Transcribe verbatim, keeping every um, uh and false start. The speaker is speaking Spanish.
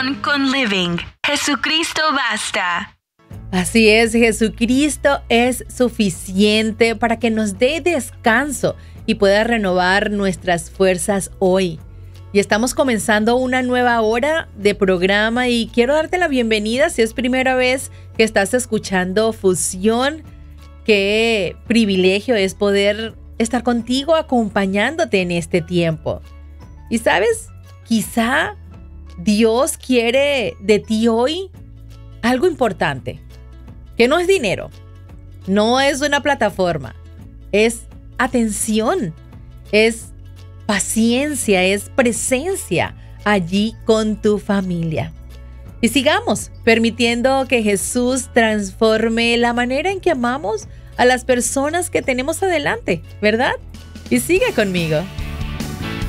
Devoción con Living. Jesucristo basta. Así es, Jesucristo es suficiente para que nos dé descanso y pueda renovar nuestras fuerzas hoy. Y estamos comenzando una nueva hora de programa y quiero darte la bienvenida si es primera vez que estás escuchando Fusión. Qué privilegio es poder estar contigo acompañándote en este tiempo. Y sabes, quizá Dios quiere de ti hoy algo importante, que no es dinero, no es una plataforma, es atención, es paciencia, es presencia allí con tu familia. Y sigamos permitiendo que Jesús transforme la manera en que amamos a las personas que tenemos adelante, ¿verdad? Y sigue conmigo.